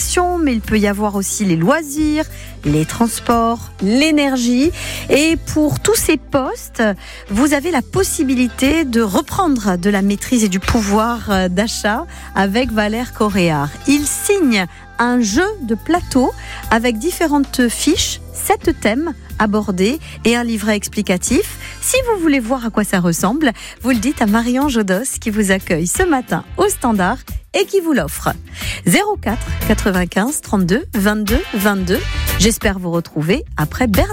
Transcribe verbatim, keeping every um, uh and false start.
l'éducation, mais il peut y avoir aussi les loisirs, les transports, l'énergie. Et pour tous ces postes, vous avez la possibilité de reprendre de la maîtrise et du pouvoir d'achat avec Valère Coréard. Il signe un jeu de plateau avec différentes fiches, sept thèmes abordés et un livret explicatif. Si vous voulez voir à quoi ça ressemble, vous le dites à Marion Jodos qui vous accueille ce matin au Standard et qui vous l'offre. zéro quatre quatre-vingt-quinze trente-deux vingt-deux vingt-deux. J'espère vous retrouver après Bernard.